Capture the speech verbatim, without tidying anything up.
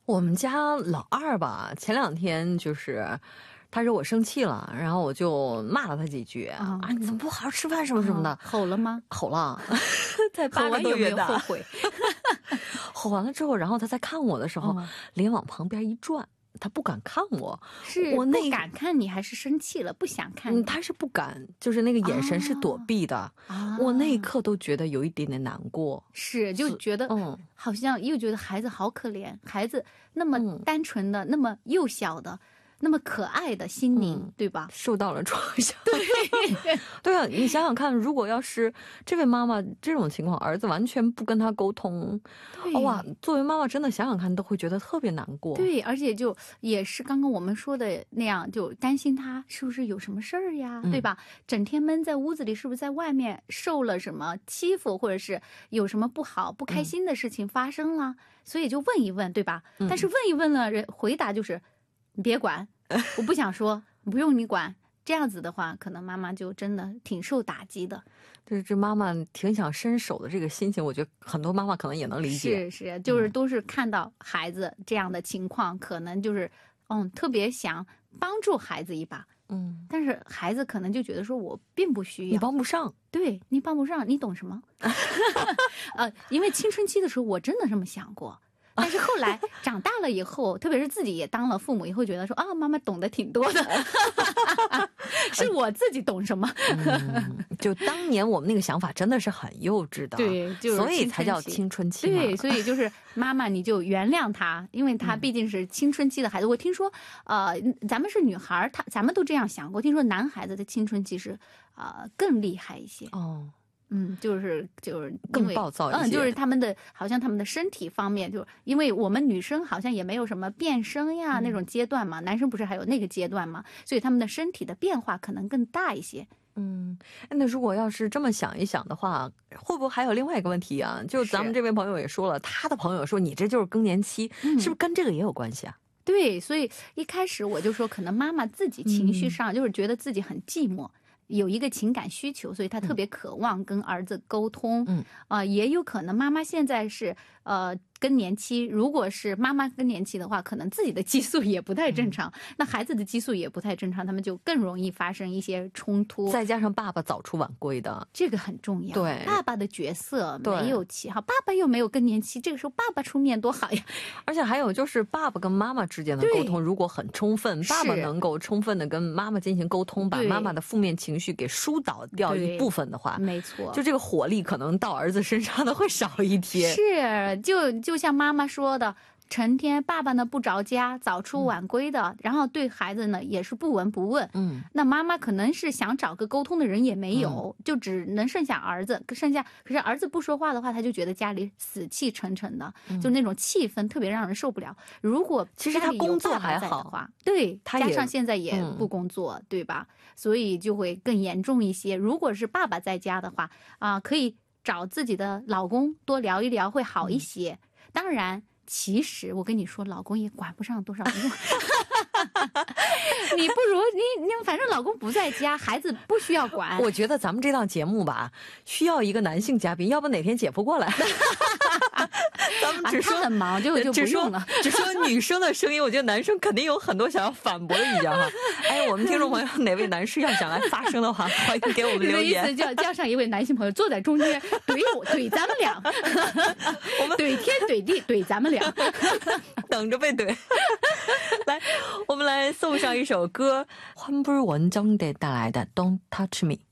我们家老二吧，前两天就是他惹我生气了，然后我就骂了他几句、 啊、 啊，你怎么不好好吃饭什么什么的、 哦、吼了吗？ 吼了才八个多月大， 吼完有没有后悔？ 吼完了之后，然后他在看我的时候、哦、脸往旁边一转，他不敢看我， 是我那不敢看你还是生气了不想看你、 嗯、他是不敢，就是那个眼神是躲避的、 啊、 我那一刻都觉得有一点点难过， 是就觉得嗯，好像又觉得孩子好可怜，孩子那么单纯的、嗯、那么幼小的那么可爱的心灵、嗯、对吧， 受到了创伤。 对对啊，你想想看，如果要是这位妈妈这种情况，儿子完全不跟他沟通，哇，作为妈妈真的想想看都会觉得特别难过。 对，而且就也是刚刚我们说的那样，就担心他是不是有什么事儿呀、嗯、对吧，整天闷在屋子里，是不是在外面受了什么欺负，或者是有什么不好不开心的事情发生了、嗯、所以就问一问，对吧、嗯、但是问一问了，人回答就是你别管，我不想说，不用你管，这样子的话可能妈妈就真的挺受打击的。 就是这妈妈挺想伸手的这个心情，我觉得很多妈妈可能也能理解。 是是，就是都是看到孩子这样的情况、嗯、可能就是嗯特别想帮助孩子一把，嗯，但是孩子可能就觉得说我并不需要， 你帮不上， 对，你帮不上，你懂什么？呃，因为青春期的时候我真的这么想过。但是后来长大了以后，特别是自己也当了父母以后，觉得说啊，妈妈懂得挺多的，是我自己懂什么、 嗯。就当年我们那个想法真的是很幼稚的， 对，就是所以才叫青春期嘛。 对，所以就是妈妈你就原谅他，因为他毕竟是青春期的孩子。嗯、我听说，呃，咱们是女孩，他咱们都这样想过。听说男孩子的青春期是啊、呃、更厉害一些哦。 嗯，就是就是更暴躁一些， 嗯，就是他们的好像他们的身体方面，就因为我们女生好像也没有什么变声呀、嗯、那种阶段嘛，男生不是还有那个阶段嘛，所以他们的身体的变化可能更大一些。 嗯，那如果要是这么想一想的话，会不会还有另外一个问题啊？就咱们这位朋友也说了，他的朋友说你这就是更年期、嗯，是不是跟这个也有关系啊？ 对，所以一开始我就说，可能妈妈自己情绪上就是觉得自己很寂寞。嗯，有一个情感需求，所以他特别渴望跟儿子沟通。嗯，啊、呃，也有可能妈妈现在是呃更年期，如果是妈妈更年期的话，可能自己的激素也不太正常，嗯、那孩子的激素也不太正常，他们就更容易发生一些冲突。 再加上爸爸早出晚归的， 这个很重要。 对， 爸爸的角色没有起好，爸爸又没有更年期，这个时候爸爸出面多好呀。 而且还有就是爸爸跟妈妈之间的沟通，如果很充分，爸爸能够充分的跟妈妈进行沟通，把妈妈的负面情绪给疏导掉一部分的话， 没错， 就这个火力可能到儿子身上的会少一些。 是，就就像妈妈说的，成天爸爸呢不着家，早出晚归的、嗯、然后对孩子呢也是不闻不问。嗯，那妈妈可能是想找个沟通的人也没有、嗯、就只能剩下儿子，剩下可是儿子不说话的话，他就觉得家里死气沉沉的、嗯、就那种气氛特别让人受不了。如果其实他工作还好， 对，他加上现在也不工作、嗯、对吧，所以就会更严重一些。如果是爸爸在家的话啊、呃，可以找自己的老公多聊一聊会好一些、嗯、当然其实我跟你说，老公也管不上多少用。你不如你你反正老公不在家，孩子不需要管。 我觉得咱们这档节目吧，需要一个男性嘉宾，要不哪天姐夫过来。咱们只说、 啊、他很忙，就就不用了。 只说女生的声音，我觉得男生肯定有很多想要反驳的意见哈。哎，我们听众朋友哪位男士要想来发声的话，欢迎给我们留言。 意思叫叫上一位男性朋友坐在中间，怼我怼咱们俩，我们怼天怼地怼咱们俩。 等着被怼。来，我们来送上一首歌，환불원정대带来的 Don't Touch Me。